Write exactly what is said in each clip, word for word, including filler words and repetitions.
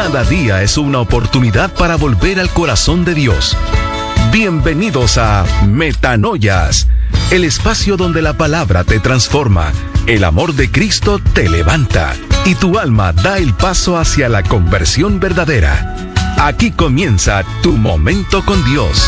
Cada día es una oportunidad para volver al corazón de Dios. Bienvenidos a Metanoias, el espacio donde la palabra te transforma, el amor de Cristo te levanta y tu alma da el paso hacia la conversión verdadera. Aquí comienza tu momento con Dios.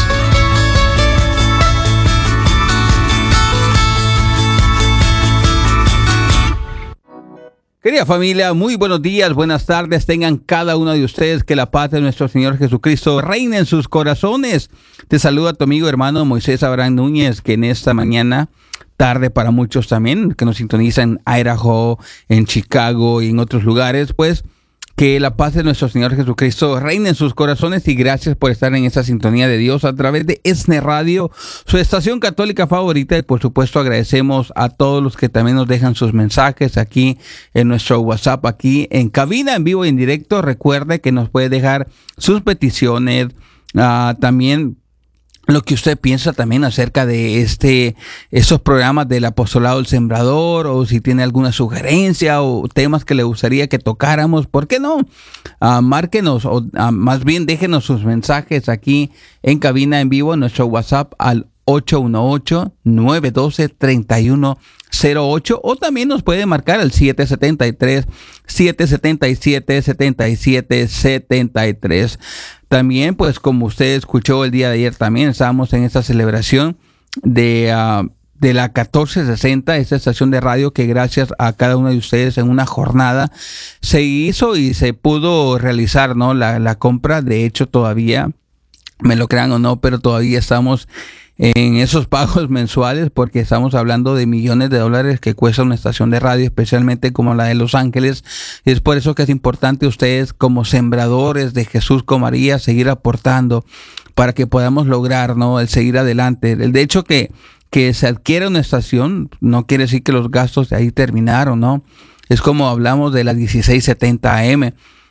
Querida familia, muy buenos días, buenas tardes, tengan cada uno de ustedes, que la paz de nuestro Señor Jesucristo reine en sus corazones. Te saluda tu amigo hermano Moisés Abraham Núñez, que en esta mañana, tarde para muchos también, que nos sintonizan en Idaho, en Chicago y en otros lugares, pues que la paz de nuestro Señor Jesucristo reine en sus corazones, y gracias por estar en esa sintonía de Dios a través de ESNE Radio, su estación católica favorita. Y por supuesto agradecemos a todos los que también nos dejan sus mensajes aquí en nuestro WhatsApp, aquí en cabina, en vivo y en directo. Recuerde que nos puede dejar sus peticiones, uh, también lo que usted piensa también acerca de este estos programas del Apostolado del Sembrador, o si tiene alguna sugerencia o temas que le gustaría que tocáramos, ¿por qué no? Uh, márquenos, o uh, más bien déjenos sus mensajes aquí en cabina en vivo en nuestro WhatsApp al ocho uno ocho, nueve uno dos, tres uno cero ocho, o también nos puede marcar al siete siete tres, siete siete siete, siete siete siete tres. También, pues como usted escuchó el día de ayer, también estábamos en esta celebración de, uh, de la catorce sesenta, esta estación de radio que gracias a cada uno de ustedes en una jornada se hizo y se pudo realizar, ¿no? La, la compra. De hecho, todavía, me lo crean o no, pero todavía estamos en esos pagos mensuales, porque estamos hablando de millones de dólares que cuesta una estación de radio, especialmente como la de Los Ángeles. Y es por eso que es importante ustedes, como sembradores de Jesús con María, seguir aportando para que podamos lograr, ¿no?, el seguir adelante. El de hecho que, que se adquiera una estación no quiere decir que los gastos de ahí terminaron, ¿no? Es como hablamos de la dieciséis setenta A M,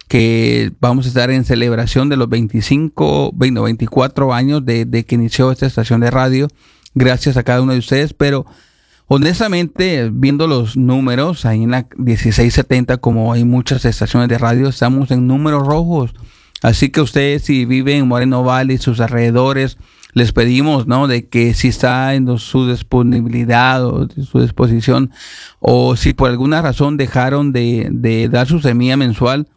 que vamos a estar en celebración de los veinticinco, veinte, veinticuatro años de, de que inició esta estación de radio, gracias a cada uno de ustedes. Pero honestamente, viendo los números ahí en la dieciséis setenta, como hay muchas estaciones de radio, estamos en números rojos. Así que ustedes, si viven en Moreno Valley y sus alrededores, les pedimos, ¿no?, de que si está en su disponibilidad o su disposición, o si por alguna razón dejaron de, de dar su semilla mensual,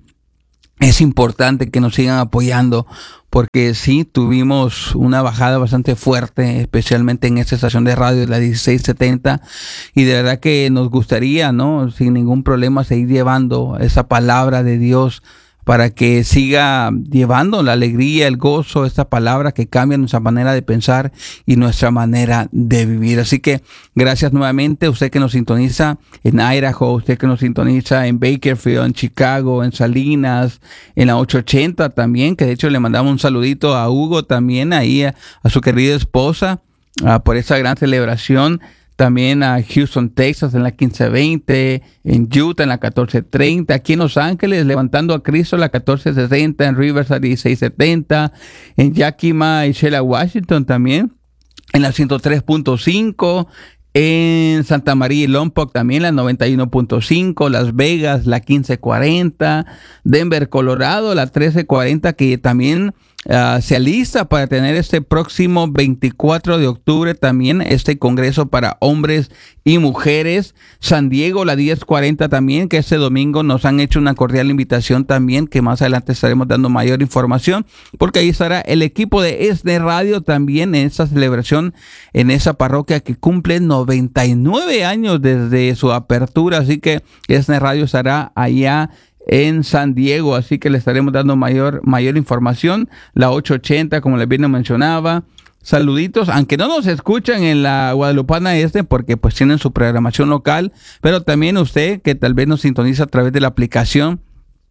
es importante que nos sigan apoyando, porque sí tuvimos una bajada bastante fuerte, especialmente en esta estación de radio de la dieciséis setenta, y de verdad que nos gustaría, ¿no?, sin ningún problema seguir llevando esa palabra de Dios, para que siga llevando la alegría, el gozo, esta palabra que cambia nuestra manera de pensar y nuestra manera de vivir. Así que gracias nuevamente, usted que nos sintoniza en Idaho, usted que nos sintoniza en Bakersfield, en Chicago, en Salinas, en la ochocientos ochenta también, que de hecho le mandamos un saludito a Hugo también, ahí a, a su querida esposa, uh, por esa gran celebración. También a Houston, Texas, en la quince veinte, en Utah, en la catorce treinta, aquí en Los Ángeles, Levantando a Cristo, la catorce sesenta, en Riverside, dieciséis setenta, en Yakima y Shela, Washington también, en la ciento tres punto cinco, en Santa María y Lompoc también, la noventa y uno punto cinco, Las Vegas, la quince cuarenta, Denver, Colorado, la trece cuarenta, que también Uh, se alista para tener este próximo veinticuatro de octubre también este congreso para hombres y mujeres. San Diego, la diez cuarenta también, que este domingo nos han hecho una cordial invitación también, que más adelante estaremos dando mayor información, porque ahí estará el equipo de ESNE Radio también en esta celebración, en esa parroquia que cumple noventa y nueve años desde su apertura. Así que ESNE Radio estará allá en San Diego, así que le estaremos dando mayor mayor información. La ochocientos ochenta, como les bien mencionaba. Saluditos, aunque no nos escuchan en la Guadalupana Este, porque pues tienen su programación local, pero también usted que tal vez nos sintoniza a través de la aplicación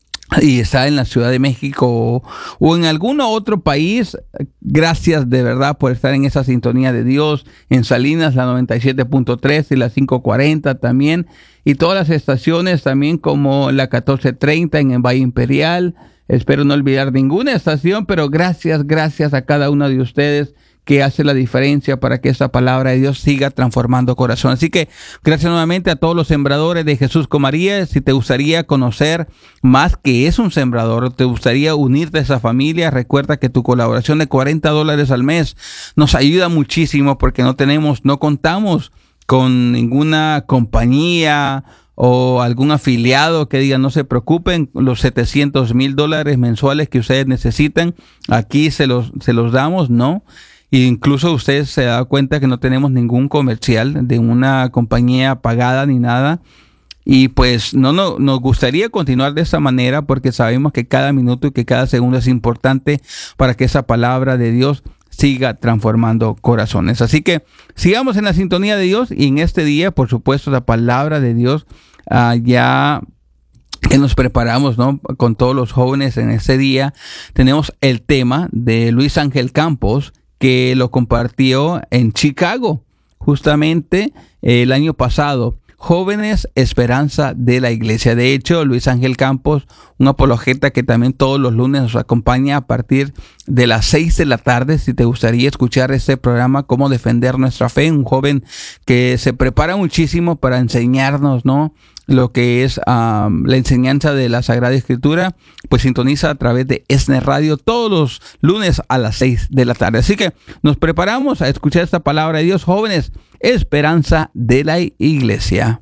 y está en la Ciudad de México o, o en algún otro país, gracias de verdad por estar en esa sintonía de Dios. En Salinas, la noventa y siete punto tres y la quinientos cuarenta también, y todas las estaciones también, como la catorce treinta en el Valle Imperial. Espero no olvidar ninguna estación, pero gracias, gracias a cada uno de ustedes que hace la diferencia para que esta palabra de Dios siga transformando corazón. Así que gracias nuevamente a todos los sembradores de Jesús con María. Si te gustaría conocer más qué es un sembrador, te gustaría unirte a esa familia, recuerda que tu colaboración de cuarenta dólares al mes nos ayuda muchísimo, porque no tenemos, no contamos con ninguna compañía o algún afiliado que diga no se preocupen, los setecientos mil dólares mensuales que ustedes necesitan, aquí se los, se los damos, ¿no? E incluso usted se da cuenta que no tenemos ningún comercial de una compañía pagada ni nada. Y pues no, no nos gustaría continuar de esta manera, porque sabemos que cada minuto y que cada segundo es importante para que esa palabra de Dios siga transformando corazones. Así que sigamos en la sintonía de Dios, y en este día, por supuesto, la palabra de Dios, uh, ya que nos preparamos, ¿no?, con todos los jóvenes en este día, tenemos el tema de Luis Ángel Campos, que lo compartió en Chicago, justamente el año pasado. Jóvenes, esperanza de la iglesia. De hecho, Luis Ángel Campos, un apologeta que también todos los lunes nos acompaña a partir de las seis de la tarde. Si te gustaría escuchar este programa, Cómo defender nuestra fe, un joven que se prepara muchísimo para enseñarnos, ¿no?, lo que es um, la enseñanza de la Sagrada Escritura, pues sintoniza a través de ESNE Radio todos los lunes a las seis de la tarde. Así que nos preparamos a escuchar esta palabra de Dios. Jóvenes, esperanza de la iglesia.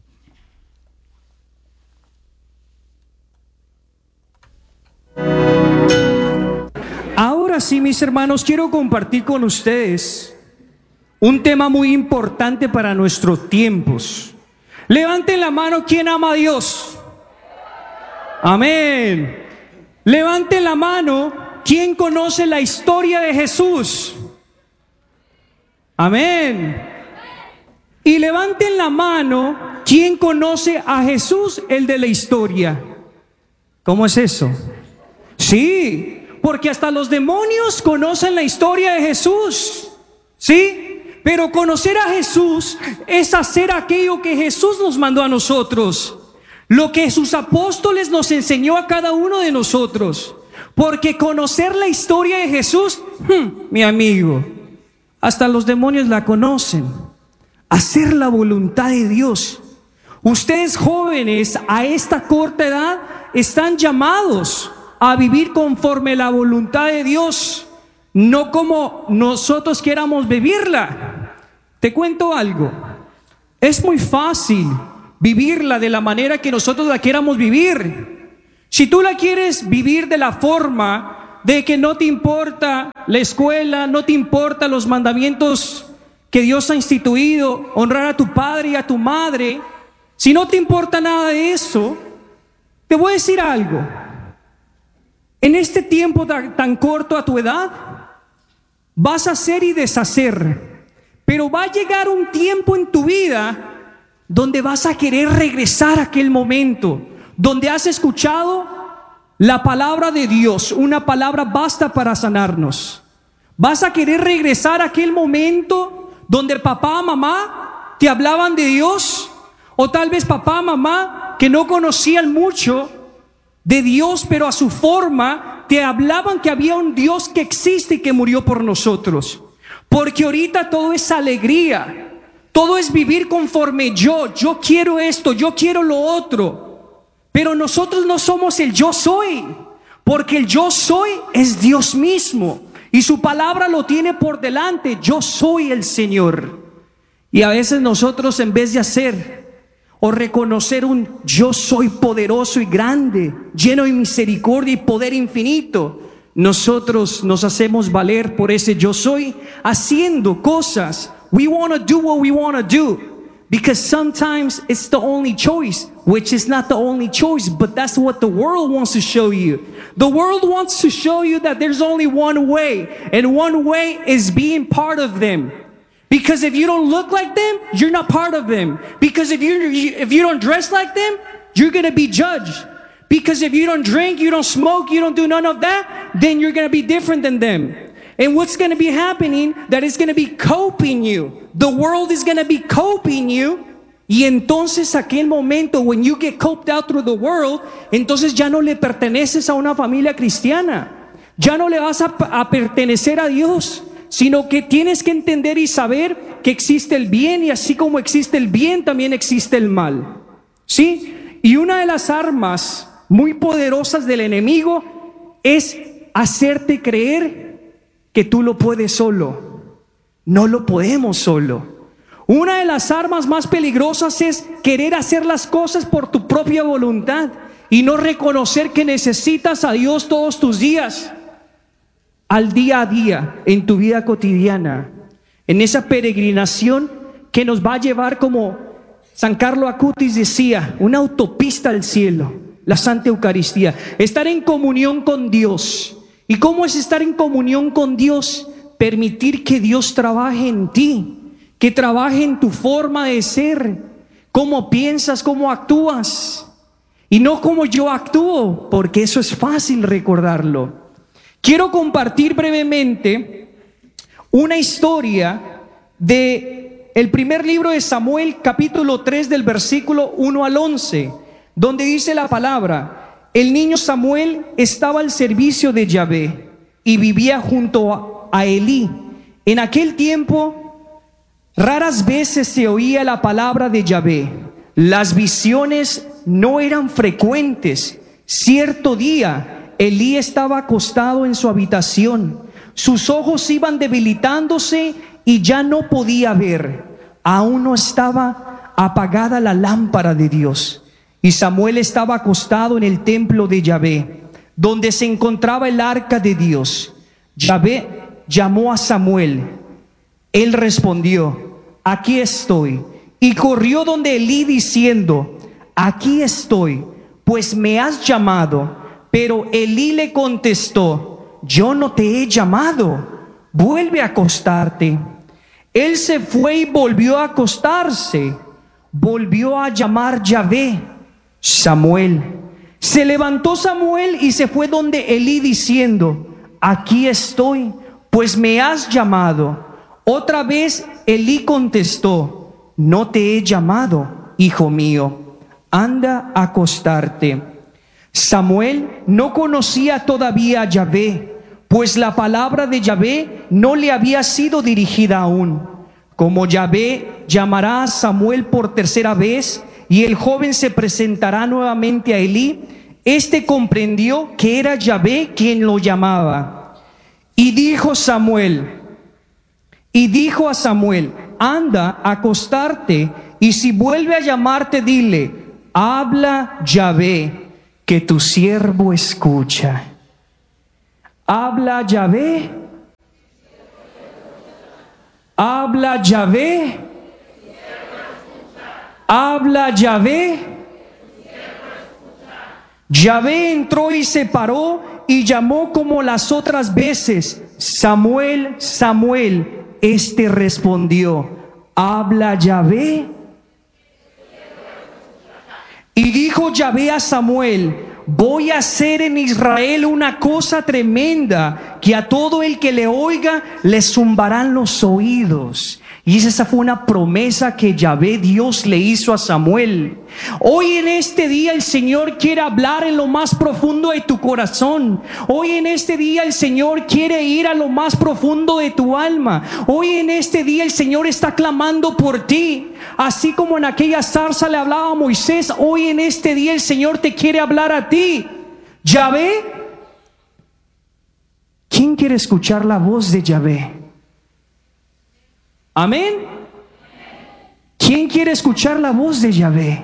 Ahora sí, mis hermanos, quiero compartir con ustedes un tema muy importante para nuestros tiempos. Levanten la mano, ¿quién ama a Dios? Amén. Levanten la mano, ¿quién conoce la historia de Jesús? Amén. Y levanten la mano, ¿quién conoce a Jesús, el de la historia? ¿Cómo es eso? Sí, porque hasta los demonios conocen la historia de Jesús. ¿Sí? Pero conocer a Jesús es hacer aquello que Jesús nos mandó a nosotros, lo que sus apóstoles nos enseñó a cada uno de nosotros. Porque conocer la historia de Jesús, hmm, mi amigo, hasta los demonios la conocen. Hacer la voluntad de Dios. Ustedes jóvenes a esta corta edad están llamados a vivir conforme la voluntad de Dios, no como nosotros queramos vivirla. Te cuento algo. Es muy fácil vivirla de la manera que nosotros la queramos vivir. Si tú la quieres vivir de la forma de que no te importa la escuela, no te importa los mandamientos que Dios ha instituido, honrar a tu padre y a tu madre, si no te importa nada de eso, te voy a decir algo. En este tiempo tan, tan corto a tu edad, vas a hacer y deshacer, pero va a llegar un tiempo en tu vida donde vas a querer regresar a aquel momento donde has escuchado la palabra de Dios. Una palabra basta para sanarnos. Vas a querer regresar a aquel momento donde papá, mamá te hablaban de Dios, o tal vez papá, mamá que no conocían mucho de Dios, pero a su forma te hablaban que había un Dios que existe y que murió por nosotros. Porque ahorita todo es alegría, todo es vivir conforme yo, yo quiero esto, yo quiero lo otro. Pero nosotros no somos el yo soy, porque el yo soy es Dios mismo, y su palabra lo tiene por delante. Yo soy el Señor. Y a veces nosotros, en vez de hacer o reconocer un yo soy poderoso y grande, lleno de misericordia y poder infinito, nosotros nos hacemos valer por ese yo soy, haciendo cosas. We want to do what we want to do, because sometimes it's the only choice, which is not the only choice, but that's what the world wants to show you. The world wants to show you that there's only one way, and one way is being part of them. Because if you don't look like them, you're not part of them. Because if you if you don't dress like them, you're going to be judged. Because if you don't drink, you don't smoke, you don't do none of that, then you're going to be different than them. And what's going to be happening, that is going to be coping you. The world is going to be coping you. Y entonces aquel momento, when you get coped out through the world, entonces ya no le perteneces a una familia cristiana. Ya no le vas a, a pertenecer a Dios. sino que tienes que entender y saber que existe el bien, y así como existe el bien, también existe el mal. ¿Sí? Y una de las armas muy poderosas del enemigo es hacerte creer que tú lo puedes solo. No lo podemos solo. Una de las armas más peligrosas es querer hacer las cosas por tu propia voluntad y no reconocer que necesitas a Dios todos tus días, al día a día, en tu vida cotidiana, en esa peregrinación que nos va a llevar, como San Carlo Acutis decía, una autopista al cielo, la Santa Eucaristía, estar en comunión con Dios. ¿Y cómo es estar en comunión con Dios? Permitir que Dios trabaje en ti, que trabaje en tu forma de ser, cómo piensas, cómo actúas, y no como yo actúo, porque eso es fácil recordarlo. Quiero compartir brevemente una historia de el primer libro de Samuel, capítulo tres, del versículo uno al once, donde dice la palabra: el niño Samuel estaba al servicio de Yahvé y vivía junto a, a Elí. En aquel tiempo raras veces se oía la palabra de Yahvé. Las visiones no eran frecuentes. Cierto día, Elí estaba acostado en su habitación. Sus ojos iban debilitándose y ya no podía ver. Aún no estaba apagada la lámpara de Dios. Y Samuel estaba acostado en el templo de Yahvé, donde se encontraba el arca de Dios. Yahvé llamó a Samuel. Él respondió: aquí estoy. Y corrió donde Elí diciendo: aquí estoy, pues me has llamado. Pero Elí le contestó: yo no te he llamado, vuelve a acostarte. Él se fue y volvió a acostarse. Volvió a llamar Yahvé: Samuel. Se levantó Samuel y se fue donde Elí diciendo: aquí estoy, pues me has llamado. Otra vez Elí contestó: no te he llamado, hijo mío, anda a acostarte. Samuel no conocía todavía a Yahvé, pues la palabra de Yahvé no le había sido dirigida aún. Como Yahvé llamará a Samuel por tercera vez y el joven se presentará nuevamente a Elí, éste comprendió que era Yahvé quien lo llamaba. Y dijo Samuel, y dijo a Samuel: anda a acostarte, y si vuelve a llamarte, dile: habla Yahvé, que tu siervo escucha. Habla Yahvé. Habla Yahvé. Habla Yahvé. Yahvé entró y se paró y llamó como las otras veces: Samuel, Samuel. Este respondió: habla Yahvé. Y dijo Yahvé a Samuel: voy a hacer en Israel una cosa tremenda, que a todo el que le oiga le zumbarán los oídos. Y esa fue una promesa que Yahvé Dios le hizo a Samuel. Hoy en este día el Señor quiere hablar en lo más profundo de tu corazón. Hoy en este día el Señor quiere ir a lo más profundo de tu alma. Hoy en este día el Señor está clamando por ti. Así como en aquella zarza le hablaba a Moisés, hoy en este día el Señor te quiere hablar a ti. Yahvé. ¿Quién quiere escuchar la voz de Yahvé? Amén. ¿Quién quiere escuchar la voz de Yahvé?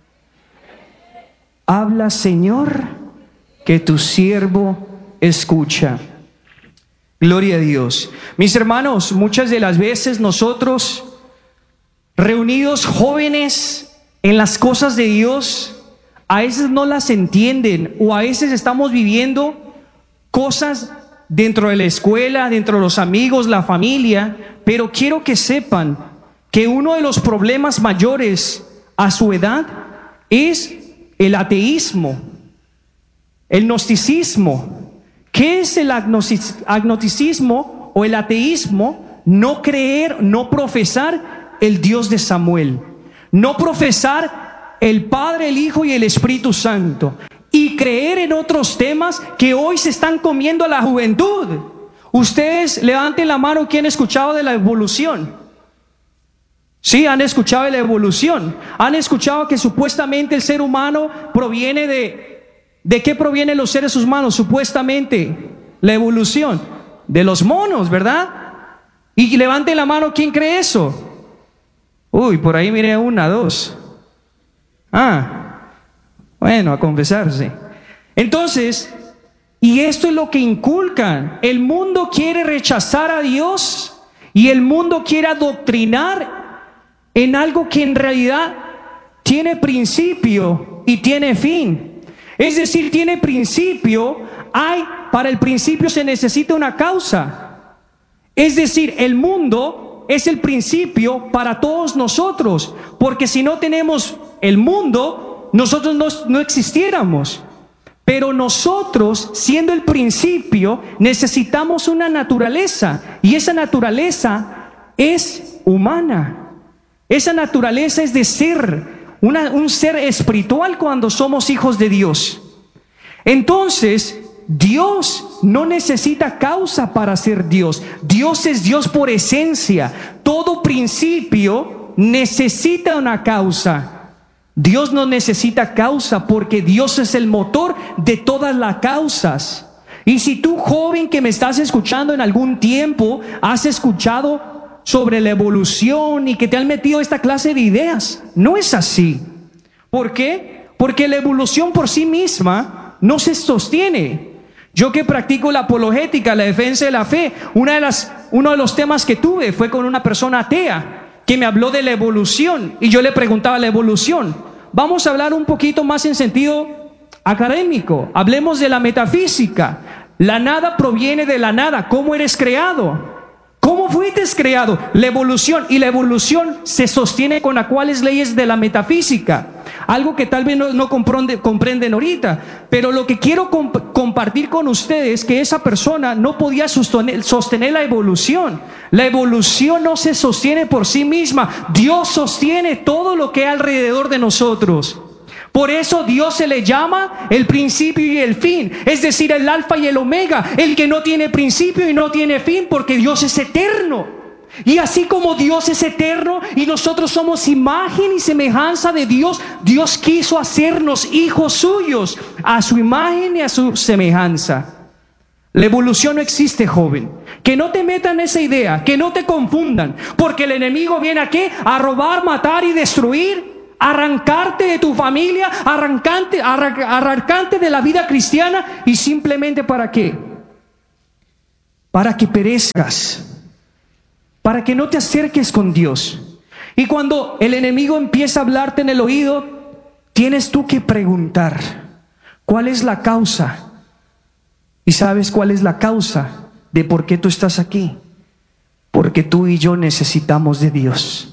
Habla, Señor, que tu siervo escucha. Gloria a Dios. Mis hermanos, muchas de las veces nosotros, reunidos jóvenes en las cosas de Dios, a veces no las entienden, o a veces estamos viviendo cosas dentro de la escuela, dentro de los amigos, la familia. Pero quiero que sepan que uno de los problemas mayores a su edad es el ateísmo, el gnosticismo. ¿Qué es el agnosticismo o el ateísmo? No creer, no profesar el Dios de Samuel, no profesar el Padre, el Hijo y el Espíritu Santo, y creer en otros temas que hoy se están comiendo a la juventud. Ustedes levanten la mano, ¿quién ha escuchado de la evolución? Sí, han escuchado de la evolución. Han escuchado que supuestamente el ser humano proviene de... ¿De qué provienen los seres humanos? Supuestamente la evolución de los monos, ¿verdad? Y levanten la mano, ¿quién cree eso? Uy, por ahí mire una, dos. Ah, bueno, a confesarse. Entonces, y esto es lo que inculcan. El mundo quiere rechazar a Dios y el mundo quiere adoctrinar en algo que en realidad tiene principio y tiene fin. Es decir, tiene principio, hay, para el principio se necesita una causa. Es decir, el mundo es el principio para todos nosotros, porque si no tenemos el mundo, nosotros no, no existiéramos. Pero nosotros, siendo el principio, necesitamos una naturaleza, y esa naturaleza es humana. Esa naturaleza es de ser Una, un ser espiritual cuando somos hijos de Dios. Entonces, Dios no necesita causa para ser Dios. Dios es Dios por esencia. Todo principio necesita una causa. Dios no necesita causa porque Dios es el motor de todas las causas. Y si tú, joven que me estás escuchando en algún tiempo, has escuchado sobre la evolución y que te han metido esta clase de ideas, no es así. ¿Por qué? Porque la evolución por sí misma no se sostiene. Yo que practico la apologética, la defensa de la fe, una de las, uno de los temas que tuve fue con una persona atea que me habló de la evolución y yo le preguntaba la evolución. Vamos a hablar un poquito más en sentido académico. Hablemos de la metafísica. La nada proviene de la nada. ¿Cómo eres creado? ¿Cómo fuiste creado? La evolución. Y la evolución se sostiene con las cuales leyes de la metafísica. Algo que tal vez no, no comprende, comprenden ahorita. Pero lo que quiero comp compartir con ustedes es que esa persona no podía sostener, sostener la evolución. La evolución no se sostiene por sí misma. Dios sostiene todo lo que hay alrededor de nosotros. Por eso Dios se le llama el principio y el fin, es decir, el alfa y el omega, el que no tiene principio y no tiene fin, porque Dios es eterno. Y así como Dios es eterno y nosotros somos imagen y semejanza de Dios, Dios quiso hacernos hijos suyos a su imagen y a su semejanza. La evolución no existe, joven. Que no te metan esa idea, que no te confundan, porque el enemigo viene aquí a robar, matar y destruir. Arrancarte de tu familia, arrancarte, arrancarte de la vida cristiana. ¿Y simplemente para qué? Para que perezcas, para que no te acerques con Dios. Y cuando el enemigo empieza a hablarte en el oído, tienes tú que preguntar, ¿cuál es la causa? ¿Y sabes cuál es la causa de por qué tú estás aquí? Porque tú y yo necesitamos de Dios.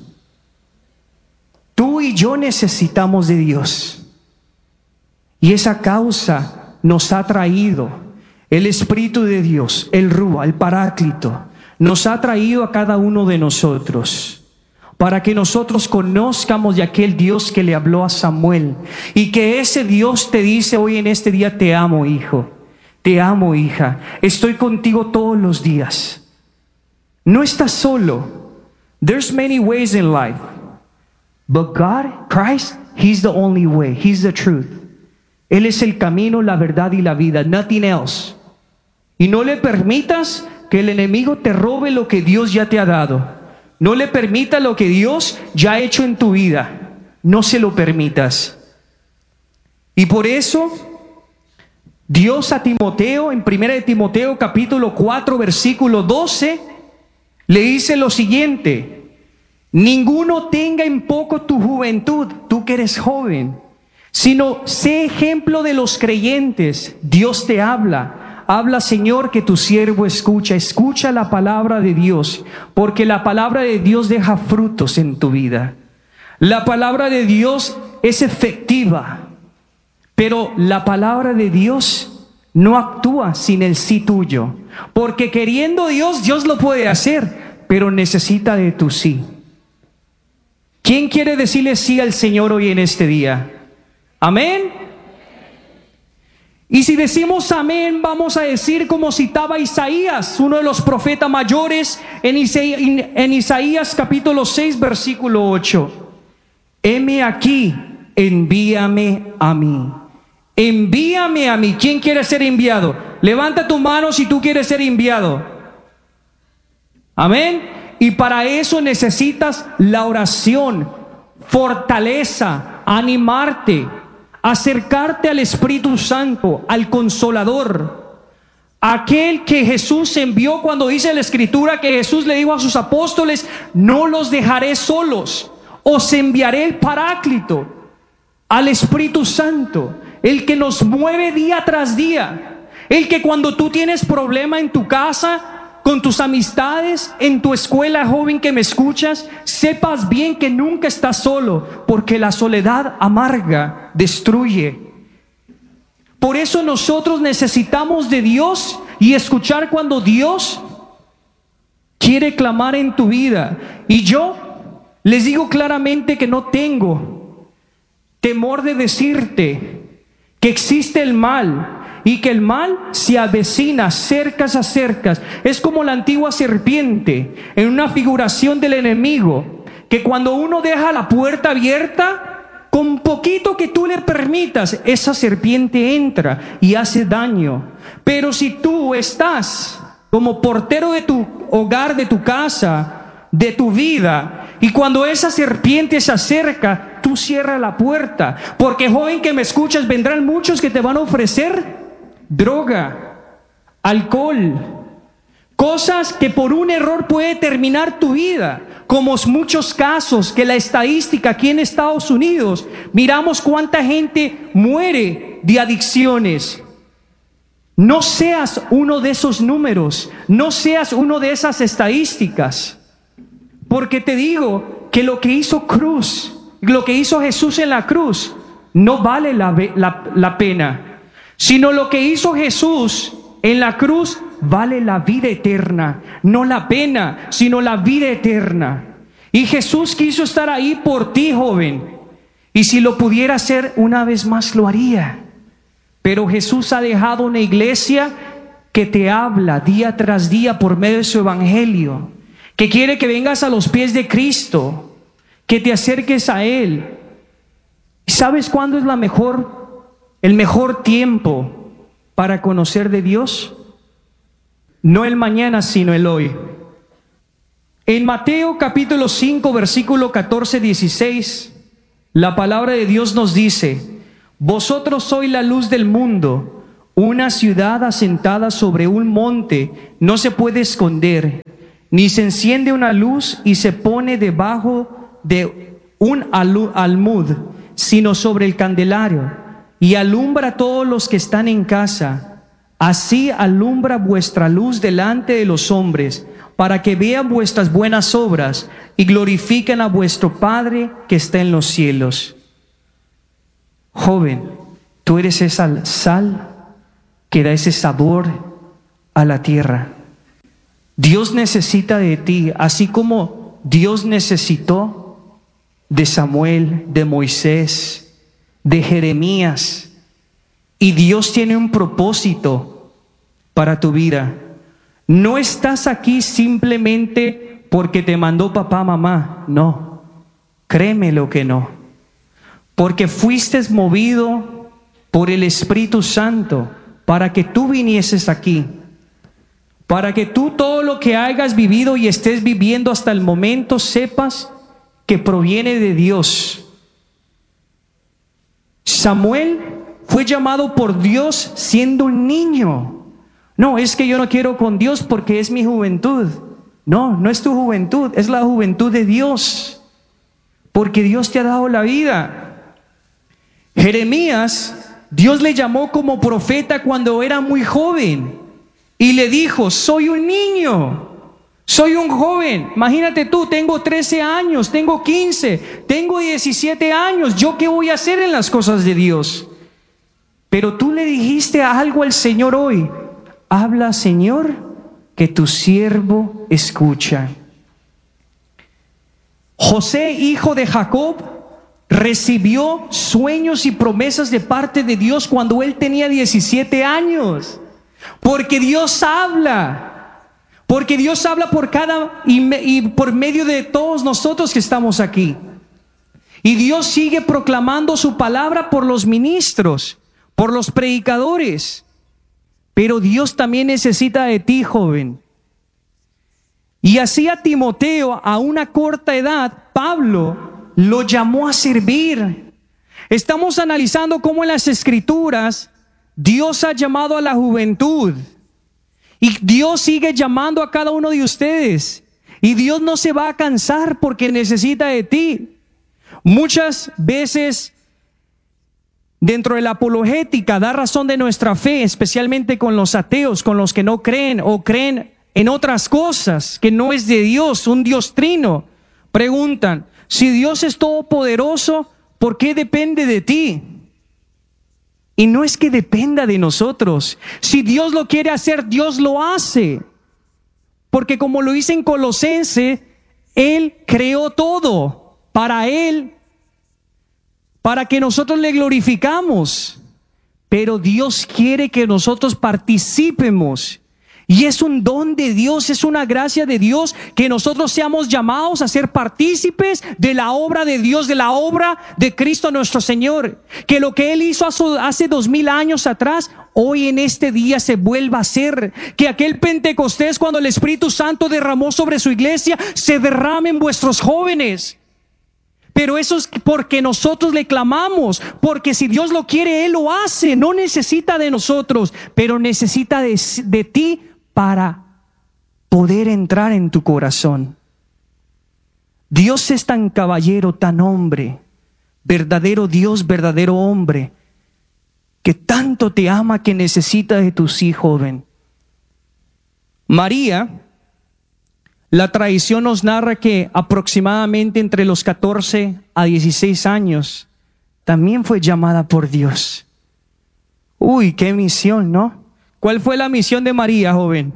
Tú y yo necesitamos de Dios. Y esa causa nos ha traído el Espíritu de Dios, el Rúa, el Paráclito. Nos ha traído a cada uno de nosotros para que nosotros conozcamos de aquel Dios que le habló a Samuel. Y que ese Dios te dice hoy en este día: te amo, hijo. Te amo, hija. Estoy contigo todos los días. No estás solo. There's many ways in life. But God, Christ, He's the only way. He's the truth. Él es el camino, la verdad y la vida. Nothing else. Y no le permitas que el enemigo te robe lo que Dios ya te ha dado. No le permitas lo que Dios ya ha hecho en tu vida. No se lo permitas. Y por eso, Dios a Timoteo, en primera de Timoteo capítulo cuatro, versículo doce, le dice lo siguiente: ninguno tenga en poco tu juventud, tú que eres joven, sino sé ejemplo de los creyentes. Dios te habla. Habla, Señor, que tu siervo escucha. Escucha la palabra de Dios, porque la palabra de Dios deja frutos en tu vida. La palabra de Dios es efectiva, pero la palabra de Dios no actúa sin el sí tuyo. Porque queriendo Dios, Dios lo puede hacer, pero necesita de tu sí. ¿Quién quiere decirle sí al Señor hoy en este día? Amén. Y si decimos amén, vamos a decir como citaba Isaías, uno de los profetas mayores, en Isaías, en Isaías capítulo seis, versículo ocho. Heme aquí, envíame a mí. Envíame a mí. ¿Quién quiere ser enviado? Levanta tu mano si tú quieres ser enviado. Amén. Y para eso necesitas la oración, fortaleza, animarte, acercarte al Espíritu Santo, al Consolador, aquel que Jesús envió cuando dice la Escritura que Jesús le dijo a sus apóstoles: no los dejaré solos, os enviaré el Paráclito, al Espíritu Santo, el que nos mueve día tras día, el que cuando tú tienes problema en tu casa, con tus amistades, en tu escuela, joven que me escuchas, sepas bien que nunca estás solo, porque la soledad amarga, destruye. Por eso nosotros necesitamos de Dios y escuchar cuando Dios quiere clamar en tu vida. Y yo les digo claramente que no tengo temor de decirte que existe el mal, y que el mal se avecina cerca a cerca. Es como la antigua serpiente, en una figuración del enemigo, que cuando uno deja la puerta abierta, con poquito que tú le permitas, esa serpiente entra y hace daño. Pero si tú estás como portero de tu hogar, de tu casa, de tu vida, y cuando esa serpiente se acerca, tú cierras la puerta, porque joven que me escuchas, vendrán muchos que te van a ofrecer droga, alcohol, cosas que por un error puede terminar tu vida, como muchos casos que la estadística aquí en Estados Unidos, miramos cuánta gente muere de adicciones. No seas uno de esos números, no seas uno de esas estadísticas, porque te digo que lo que hizo Cruz, lo que hizo Jesús en la cruz, no vale la, la, la pena. Sino lo que hizo Jesús en la cruz vale la vida eterna. No la pena, sino la vida eterna. Y Jesús quiso estar ahí por ti, joven. Y si lo pudiera hacer una vez más, lo haría. Pero Jesús ha dejado una iglesia que te habla día tras día por medio de su evangelio, que quiere que vengas a los pies de Cristo, que te acerques a Él. ¿Y sabes cuándo es la mejor El mejor tiempo para conocer de Dios? No el mañana, sino el hoy. En Mateo capítulo cinco, versículo catorce, dieciséis, la palabra de Dios nos dice: vosotros sois la luz del mundo. Una ciudad asentada sobre un monte no se puede esconder, ni se enciende una luz y se pone debajo de un almud, sino sobre el candelario, y alumbra a todos los que están en casa. Así alumbra vuestra luz delante de los hombres, para que vean vuestras buenas obras y glorifiquen a vuestro Padre que está en los cielos. Joven, tú eres esa sal que da ese sabor a la tierra. Dios necesita de ti, así como Dios necesitó de Samuel, de Moisés, de Jeremías. Y Dios tiene un propósito para tu vida. No estás aquí simplemente porque te mandó papá, mamá. No, créeme lo que no. Porque fuiste movido por el Espíritu Santo para que tú vinieses aquí, para que tú todo lo que hayas vivido y estés viviendo hasta el momento sepas que proviene de Dios. Samuel fue llamado por Dios siendo un niño. No, es que yo no quiero con Dios porque es mi juventud. No, no es tu juventud, es la juventud de Dios, porque Dios te ha dado la vida. Jeremías, Dios le llamó como profeta cuando era muy joven y le dijo: soy un niño, soy un joven. Imagínate tú, tengo trece años, tengo quince, tengo diecisiete años. ¿Yo qué voy a hacer en las cosas de Dios? Pero tú le dijiste algo al Señor hoy: habla, Señor, que tu siervo escucha. José, hijo de Jacob, recibió sueños y promesas de parte de Dios cuando él tenía diecisiete años. Porque Dios habla. Porque Dios habla por cada y, me, y por medio de todos nosotros que estamos aquí. Y Dios sigue proclamando su palabra por los ministros, por los predicadores. Pero Dios también necesita de ti, joven. Y así a Timoteo, a una corta edad, Pablo lo llamó a servir. Estamos analizando cómo en las Escrituras Dios ha llamado a la juventud. Y Dios sigue llamando a cada uno de ustedes. Y Dios no se va a cansar porque necesita de ti. Muchas veces dentro de la apologética da razón de nuestra fe, especialmente con los ateos, con los que no creen o creen en otras cosas que no es de Dios, un Dios trino. Preguntan, si Dios es todopoderoso, ¿por qué depende de ti? Y no es que dependa de nosotros. Si Dios lo quiere hacer, Dios lo hace. Porque como lo dice en Colosense, Él creó todo para Él, para que nosotros le glorificamos. Pero Dios quiere que nosotros participemos. Y es un don de Dios, es una gracia de Dios que nosotros seamos llamados a ser partícipes de la obra de Dios, de la obra de Cristo nuestro Señor. Que lo que Él hizo hace dos mil años atrás, hoy en este día se vuelva a hacer. Que aquel Pentecostés, cuando el Espíritu Santo derramó sobre su iglesia, se derrame en vuestros jóvenes. Pero eso es porque nosotros le clamamos, porque si Dios lo quiere, Él lo hace. No necesita de nosotros, pero necesita de, de ti para poder entrar en tu corazón. Dios es tan caballero, tan hombre, verdadero Dios, verdadero hombre, que tanto te ama que necesita de tu sí, joven. María, la tradición nos narra que aproximadamente entre los catorce a dieciséis años también fue llamada por Dios. Uy, qué misión, ¿no? ¿Cuál fue la misión de María, joven?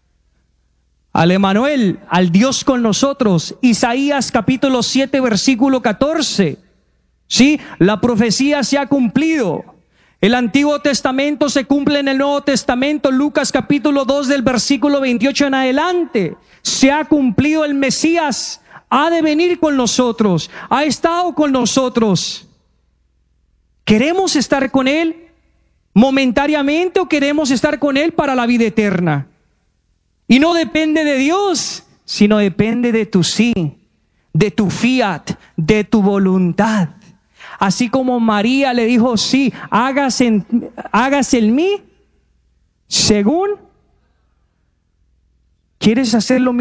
Al Emanuel, al Dios con nosotros. Isaías capítulo siete, versículo catorce. Sí, la profecía se ha cumplido. El Antiguo Testamento se cumple en el Nuevo Testamento. Lucas capítulo dos del versículo veintiocho en adelante. Se ha cumplido, el Mesías ha de venir con nosotros. Ha estado con nosotros. ¿Queremos estar con Él momentáneamente o queremos estar con Él para la vida eterna? Y no depende de Dios, sino depende de tu sí, de tu fiat, de tu voluntad. Así como María le dijo, sí, hágase en, hágase en mí, según, ¿quieres hacerlo?